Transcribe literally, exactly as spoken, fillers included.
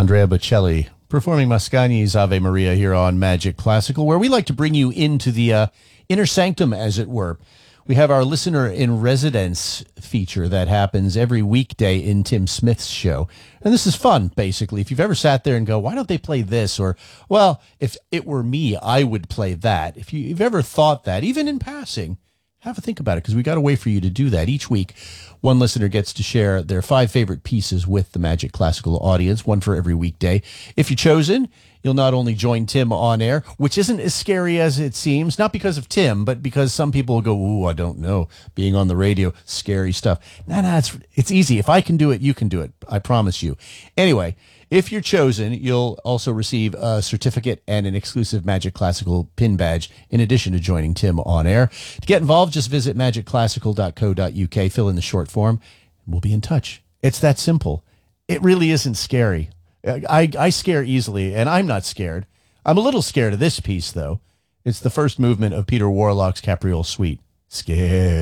Andrea Bocelli performing Mascagni's Ave Maria here on Magic Classical, where we like to bring you into the uh, inner sanctum, as it were. We have our Listener in Residence feature that happens every weekday in Tim Smith's show. And this is fun, basically. If you've ever sat there and go, why don't they play this? Or, well, if it were me, I would play that. If you, you've ever thought that, even in passing, have a think about it, because we got a way for you to do that. Each week, one listener gets to share their five favorite pieces with the Magic Classical audience, one for every weekday. If you're chosen, you'll not only join Tim on air, which isn't as scary as it seems, not because of Tim, but because some people will go, ooh, I don't know, being on the radio, scary stuff. No, no, it's, it's easy. If I can do it, you can do it. I promise you. Anyway, if you're chosen, you'll also receive a certificate and an exclusive Magic Classical pin badge in addition to joining Tim on air. To get involved, just visit magic classical dot co dot u k, fill in the short form, and we'll be in touch. It's that simple. It really isn't scary. I, I scare easily, and I'm not scared. I'm a little scared of this piece, though. It's the first movement of Peter Warlock's Capriole Suite. Scared.